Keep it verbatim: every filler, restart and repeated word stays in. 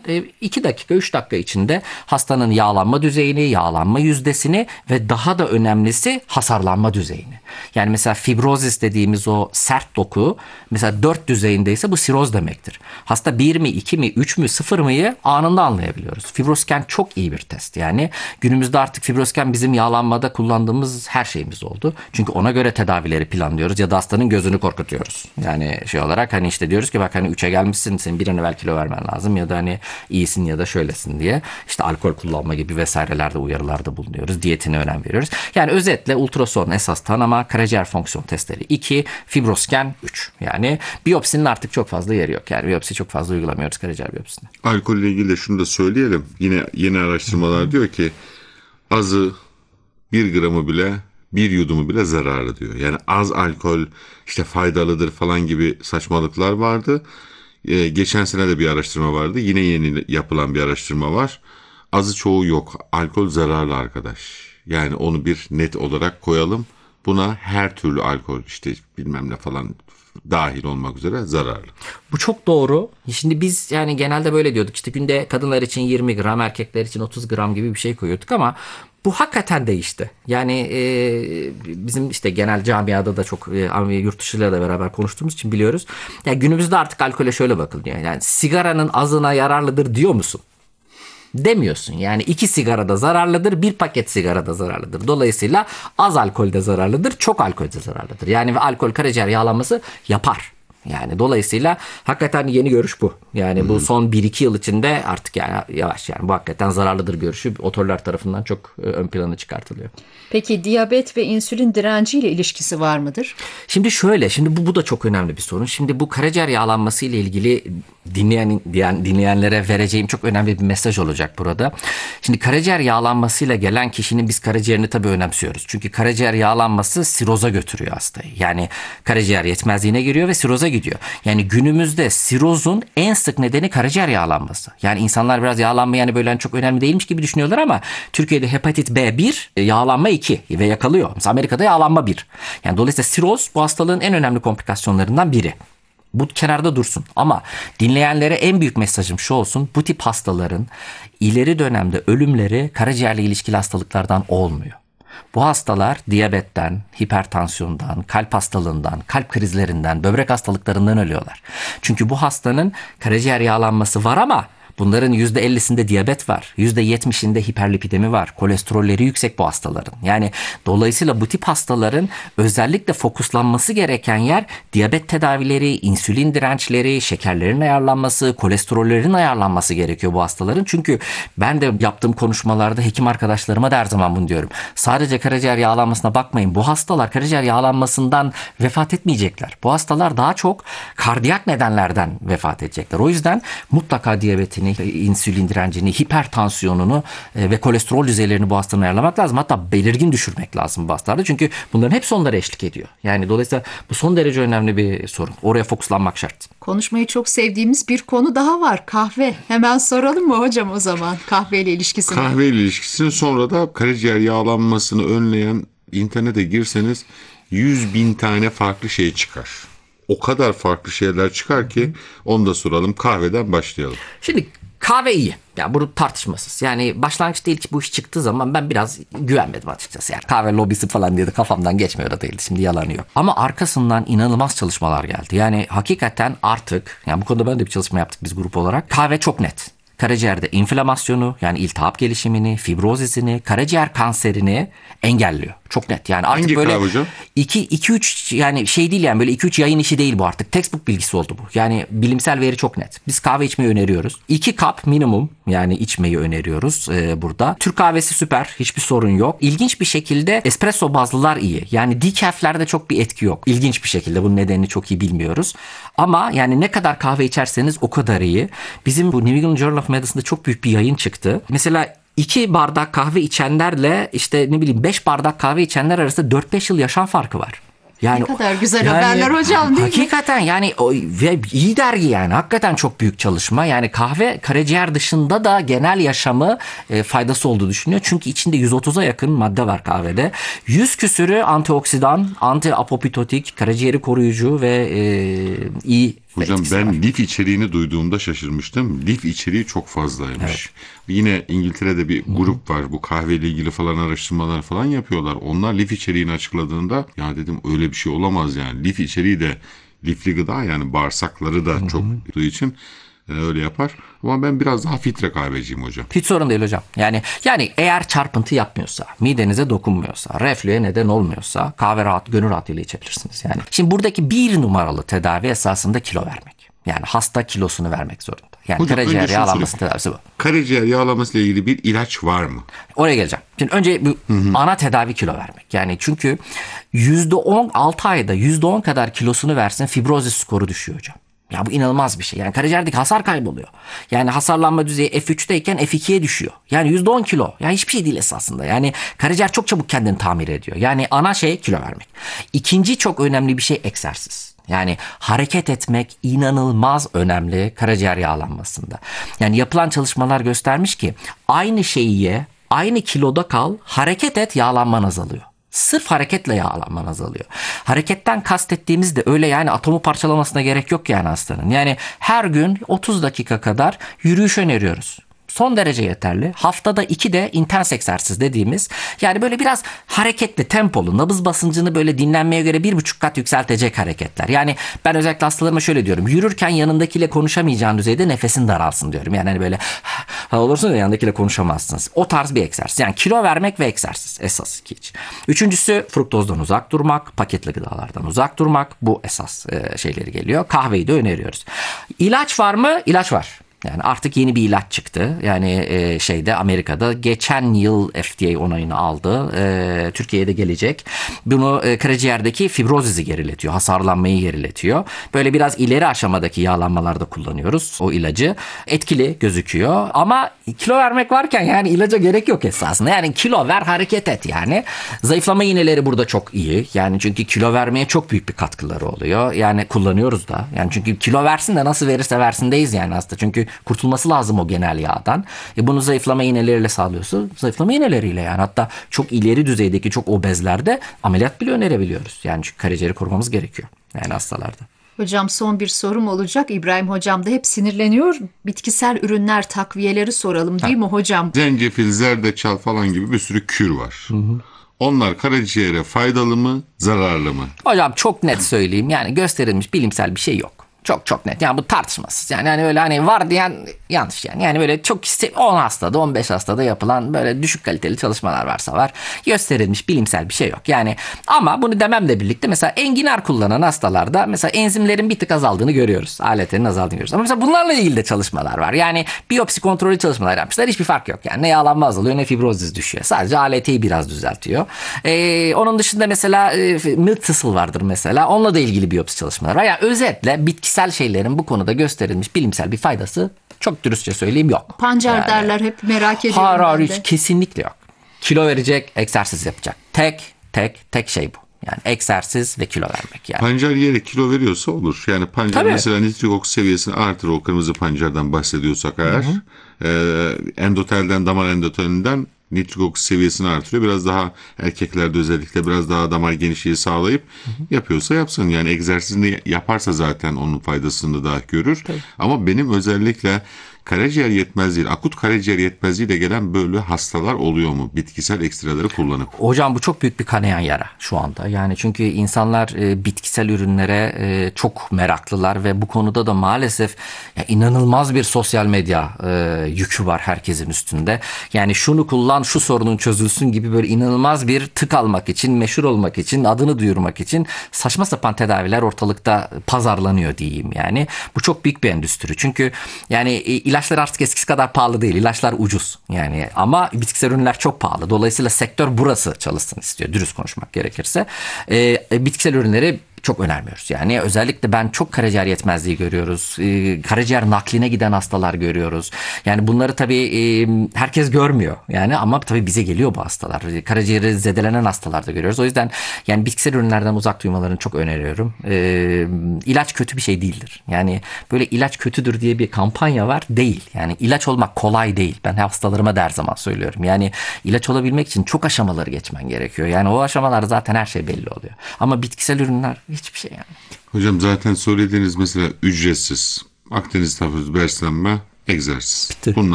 iki dakika üç dakika içinde hastanın yağlanma düzeyini, yağlanma yüzdesini ve daha da önemlisi hasarlanma düzeyini. Yani mesela fibrozis dediğimiz o sert doku mesela dört düzeyindeyse bu siroz demektir. Hasta bir mi, iki mi, üç mü, sıfır mıyı anında anlayabiliyoruz. Fibroscan çok iyi bir test. Yani günümüzde artık fibroscan bizim yağlanmada kullandığımız her şeyimiz oldu. Çünkü ona göre tedavileri planlıyoruz ya da hastanın gözünü korkutuyoruz. Yani şey olarak hani işte diyoruz ki bak hani üçe gelmişsin, senin bir an evvel kilo vermen lazım ya da hani iyisin ya da şöylesin diye. İşte alkol kullanma gibi vesairelerde uyarılarda bulunuyoruz. Diyetine önem veriyoruz. Yani özetle ultrason esas tanıma, karaciğer fonksiyon testleri iki, fibroscan üç. Yani biyopsinin artık çok fazla yeri yok. Yani biyopsi çok fazla uygulamıyoruz karaciğer biyopsisini. Alkolle ilgili de şunu da söyleyelim. Yine yeni araştırmalar Hı-hı. diyor ki azı bir gramı bile bir yudumu bile zararlı diyor. Yani az alkol işte faydalıdır falan gibi saçmalıklar vardı. Ee, geçen sene de bir araştırma vardı. Yine yeni yapılan bir araştırma var. Azı çoğu yok. Alkol zararlı arkadaş. Yani onu bir net olarak koyalım. Buna her türlü alkol işte bilmem ne falan dahil olmak üzere zararlı. Bu çok doğru. Şimdi biz yani genelde böyle diyorduk. İşte günde kadınlar için yirmi gram, erkekler için otuz gram gibi bir şey koyuyorduk ama bu hakikaten değişti. Yani e, bizim işte genel camiada da çok e, yurt dışıyla da beraber konuştuğumuz için biliyoruz. Yani günümüzde artık alkole şöyle bakılıyor. Yani sigaranın azına yararlıdır diyor musun? Demiyorsun. Yani iki sigara da zararlıdır, bir paket sigara da zararlıdır. Dolayısıyla az alkol de zararlıdır, çok alkol de zararlıdır. Yani ve alkol karaciğer yağlanması yapar. Yani dolayısıyla hakikaten yeni görüş bu. Yani hmm. bu son bir iki yıl içinde artık yani yavaş yani bu hakikaten zararlıdır görüşü otorlar tarafından çok ön plana çıkartılıyor. Peki diyabet ve insülin direnciyle ilişkisi var mıdır? Şimdi şöyle, şimdi bu, bu da çok önemli bir sorun. Şimdi bu karaciğer yağlanması ile ilgili dinleyen, diyen, dinleyenlere vereceğim çok önemli bir mesaj olacak burada. Şimdi karaciğer yağlanmasıyla gelen kişinin biz karaciğerini tabii önemsiyoruz. Çünkü karaciğer yağlanması siroza götürüyor hastayı. Yani karaciğer yetmezliğine giriyor ve siroza gidiyor. Yani günümüzde sirozun en sık nedeni karaciğer yağlanması. Yani insanlar biraz yağlanma yani böyle çok önemli değilmiş gibi düşünüyorlar ama Türkiye'de hepatit B bir, yağlanma iki ve yakalıyor. Mesela Amerika'da yağlanma bir. Yani dolayısıyla siroz bu hastalığın en önemli komplikasyonlarından biri. Bu kenarda dursun ama dinleyenlere en büyük mesajım şu olsun: bu tip hastaların ileri dönemde ölümleri karaciğerle ilişkili hastalıklardan olmuyor. Bu hastalar diyabetten, hipertansiyondan, kalp hastalığından, kalp krizlerinden, böbrek hastalıklarından ölüyorlar. Çünkü bu hastanın karaciğer yağlanması var ama bunların yüzde ellisinde diyabet var. yüzde yetmişinde hiperlipidemi var. Kolesterolleri yüksek bu hastaların. Yani dolayısıyla bu tip hastaların özellikle fokuslanması gereken yer diyabet tedavileri, insülin dirençleri, şekerlerin ayarlanması, kolesterollerin ayarlanması gerekiyor bu hastaların. Çünkü ben de yaptığım konuşmalarda hekim arkadaşlarıma da her zaman bunu diyorum. Sadece karaciğer yağlanmasına bakmayın. Bu hastalar karaciğer yağlanmasından vefat etmeyecekler. Bu hastalar daha çok kardiyak nedenlerden vefat edecekler. O yüzden mutlaka diyabetini, insülin direncini, hipertansiyonunu e, ve kolesterol düzeylerini bu hastanın ayarlamak lazım. Hatta belirgin düşürmek lazım bu hastalarda. Çünkü bunların hepsi onlara eşlik ediyor. Yani dolayısıyla bu son derece önemli bir sorun. Oraya fokuslanmak şart. Konuşmayı çok sevdiğimiz bir konu daha var. Kahve. Hemen soralım mı hocam o zaman kahveyle ilişkisini? Kahveyle ilişkisini, sonra da karaciğer yağlanmasını önleyen, internete girseniz yüz bin tane farklı şey çıkar. O kadar farklı şeyler çıkar ki onu da soralım. Kahveden başlayalım. Şimdi kahve iyi. Yani bunu tartışmasız. Yani başlangıçta ilk bu iş çıktığı zaman ben biraz güvenmedim açıkçası. Yani kahve lobisi falan diye de kafamdan geçmiyor da değildi. Şimdi yalanı yok. Ama arkasından inanılmaz çalışmalar geldi. Yani hakikaten artık, yani bu konuda ben de bir çalışma yaptık biz grup olarak. Kahve çok net. Karaciğerde inflamasyonu, yani iltihap gelişimini, fibrozisini, karaciğer kanserini engelliyor. Çok net. Yani artık hangi böyle iki üç yani şey değil, yani böyle iki üç yayın işi değil bu artık. Textbook bilgisi oldu bu. Yani bilimsel veri çok net. Biz kahve içmeyi öneriyoruz. iki kap minimum yani içmeyi öneriyoruz e, burada. Türk kahvesi süper. Hiçbir sorun yok. İlginç bir şekilde espresso bazlılar iyi. Yani decaf'lerde çok bir etki yok. İlginç bir şekilde. Bunun nedenini çok iyi bilmiyoruz. Ama yani ne kadar kahve içerseniz o kadar iyi. Bizim bu New England Journal of Medicine'da çok büyük bir yayın çıktı. Mesela iki bardak kahve içenlerle işte ne bileyim beş bardak kahve içenler arasında dört beş yıl yaşam farkı var. Yani, ne kadar güzel yani, haberler hocam değil hakikaten mi? Yani o, ve iyi dergi yani. Hakikaten çok büyük çalışma. Yani kahve karaciğer dışında da genel yaşamı e, faydası olduğu düşünüyor. Çünkü içinde yüz otuza yakın madde var kahvede. yüz küsürü antioksidan, anti apoptotik, karaciğeri koruyucu ve e, iyi Hocam etkisi var. ben lif içeriğini duyduğumda şaşırmıştım. Lif içeriği çok fazlaymış. Yine İngiltere'de bir grup var. Bu kahveyle ilgili falan araştırmalar falan yapıyorlar. Onlar lif içeriğini açıkladığında ya dedim öyle bir şey olamaz yani. Lif içeriği de lifli gıda yani bağırsakları da çok olduğu için e, öyle yapar. Ama ben biraz daha filtre kahveciyim hocam. Hiç sorun değil hocam. Yani yani eğer çarpıntı yapmıyorsa, midenize dokunmuyorsa, reflüye neden olmuyorsa kahve rahat, gönül rahatlığıyla içebilirsiniz yani. Şimdi buradaki bir numaralı tedavi esasında kilo vermek. Yani hasta kilosunu vermek zorunda. Yani Hocam, karaciğer önce şunu yağlanması sorayım. tedavisi bu. Karaciğer yağlaması ile ilgili bir ilaç var mı? Oraya geleceğim. Şimdi önce bu ana tedavi kilo vermek. Yani çünkü yüzde on altı ayda yüzde on kadar kilosunu versin fibrozis skoru düşüyor hocam. Ya bu inanılmaz bir şey. Yani karaciğerdeki hasar kayboluyor. Yani hasarlanma düzeyi F üçteyken F ikiye düşüyor. Yani yüzde on kilo. Yani hiçbir şey değil esasında. Yani karaciğer çok çabuk kendini tamir ediyor. Yani ana şey kilo vermek. İkinci çok önemli bir şey egzersiz. Yani hareket etmek inanılmaz önemli karaciğer yağlanmasında. Yani yapılan çalışmalar göstermiş ki aynı şeyi ye, aynı kiloda kal, hareket et, yağlanman azalıyor. Sırf hareketle yağlanman azalıyor. Hareketten kastettiğimiz de öyle yani atomu parçalamasına gerek yok yani hastanın. Yani her gün otuz dakika kadar yürüyüş öneriyoruz. Son derece yeterli. Haftada iki de intens egzersiz dediğimiz yani böyle biraz hareketli, tempolu, nabız basıncını böyle dinlenmeye göre bir buçuk kat yükseltecek hareketler. Yani ben özellikle hastalarıma şöyle diyorum. Yürürken yanındakiyle konuşamayacağın düzeyde nefesin daralsın diyorum. Yani hani böyle olursun ya yanındakiyle konuşamazsınız. O tarz bir egzersiz. Yani kilo vermek ve egzersiz esas iki iç. Üçüncüsü fruktozdan uzak durmak, paketli gıdalardan uzak durmak. Bu esas şeyleri geliyor. Kahveyi de öneriyoruz. İlaç var mı? İlaç var. Yani artık yeni bir ilaç çıktı. Yani e, şeyde Amerika'da geçen yıl F D A onayını aldı. E, Türkiye'ye de gelecek. Bunu e, karaciğerdeki fibrozisi geriletiyor. Hasarlanmayı geriletiyor. Böyle biraz ileri aşamadaki yağlanmalarda kullanıyoruz o ilacı. Etkili gözüküyor. Ama kilo vermek varken yani ilaca gerek yok esasında. Yani kilo ver, hareket et yani. Zayıflama iğneleri burada çok iyi. Yani çünkü kilo vermeye çok büyük bir katkıları oluyor. Yani kullanıyoruz da. Yani çünkü kilo versin de nasıl verirse versindeyiz yani hasta. Çünkü kurtulması lazım o genel yağdan. E bunu zayıflama iğneleriyle sağlıyorsun. Zayıflama iğneleriyle yani hatta çok ileri düzeydeki çok obezlerde ameliyat bile önerebiliyoruz. Yani çünkü karaciğeri korumamız gerekiyor yani hastalarda. Hocam son bir sorum olacak. İbrahim hocam da hep sinirleniyor. Bitkisel ürünler, takviyeleri soralım değil mi hocam? Zencefil, zerdeçal falan gibi bir sürü kür var. Onlar karaciğere faydalı mı, zararlı mı? Hocam çok net söyleyeyim yani gösterilmiş bilimsel bir şey yok. Çok çok net. Yani bu tartışmasız. Yani hani öyle hani var diyen yanlış yani. Yani böyle çok on hastada on beş hastada yapılan böyle düşük kaliteli çalışmalar varsa var. Gösterilmiş bilimsel bir şey yok. Yani ama bunu dememle birlikte mesela enginar kullanan hastalarda mesela enzimlerin bir tık azaldığını görüyoruz. Aletlerin azaldığını görüyoruz. Ama mesela bunlarla ilgili de çalışmalar var. Yani biyopsi kontrolü çalışmalar yapmışlar. Hiçbir fark yok yani. Ne yağlanma azalıyor ne fibrozis düşüyor. Sadece A L T'yi biraz düzeltiyor. Ee, onun dışında mesela e, milk thistle vardır mesela. Onunla da ilgili biyopsi çalışmalar var. Yani özetle bitkisel şeylerin bu konuda gösterilmiş bilimsel bir faydası çok dürüstçe söyleyeyim yok. Pancar yani, derler hep merak ediyorum hayır, ben hayır, de. hiç kesinlikle yok. Kilo verecek, egzersiz yapacak. Tek tek tek şey bu. Yani egzersiz ve kilo vermek yani. Pancar yiyerek kilo veriyorsa olur. Yani pancar Tabii. mesela nitrik oksit seviyesini artırır. O kırmızı pancardan bahsediyorsak eğer. E, endotelden, damar endotelinden nitrik oksit seviyesini artırıyor. Biraz daha erkeklerde özellikle biraz daha damar genişliği sağlayıp yapıyorsa yapsın. Yani egzersizini yaparsa zaten onun faydasını da görür. Tabii. Ama benim özellikle karaciğer yetmezliği, akut karaciğer yetmezliğiyle gelen böyle hastalar oluyor mu? Bitkisel ekstraları kullanıp. Hocam bu çok büyük bir kanayan yara şu anda. Yani çünkü insanlar e, bitkisel ürünlere e, çok meraklılar ve bu konuda da maalesef ya, inanılmaz bir sosyal medya e, yükü var herkesin üstünde. Yani şunu kullan, şu sorunun çözülsün gibi böyle inanılmaz bir tık almak için, meşhur olmak için, adını duyurmak için saçma sapan tedaviler ortalıkta pazarlanıyor diyeyim yani. Bu çok büyük bir endüstri. Çünkü yani e, İlaçlar artık eskisi kadar pahalı değil. İlaçlar ucuz. Yani ama bitkisel ürünler çok pahalı. Dolayısıyla sektör burası çalışsın istiyor. Dürüst konuşmak gerekirse. Ee, bitkisel ürünleri çok önermiyoruz. Yani özellikle ben çok karaciğer yetmezliği görüyoruz. Ee, karaciğer nakline giden hastalar görüyoruz. Yani bunları tabii e, herkes görmüyor. Yani ama tabii bize geliyor bu hastalar. Karaciğeri zedelenen hastalar da görüyoruz. O yüzden yani bitkisel ürünlerden uzak durmalarını çok öneriyorum. Ee, ilaç kötü bir şey değildir. Yani böyle ilaç kötüdür diye bir kampanya var. Değil. Yani ilaç olmak kolay değil. Ben hastalarıma da her zaman söylüyorum. Yani ilaç olabilmek için çok aşamaları geçmen gerekiyor. Yani o aşamalar zaten her şey belli oluyor. Ama bitkisel ürünler hiçbir şey yani. Hocam zaten söylediğiniz mesela ücretsiz. Akdeniz tafosu beslenme, egzersiz. Bitti. Bunlar